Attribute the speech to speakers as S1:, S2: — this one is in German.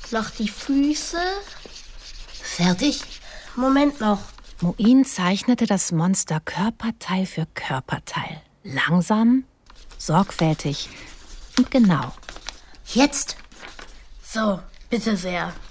S1: Noch die Füße.
S2: Fertig?
S1: Moment noch.
S3: Moin zeichnete das Monster Körperteil für Körperteil. Langsam, sorgfältig und genau.
S2: Jetzt?
S1: So, bitte sehr.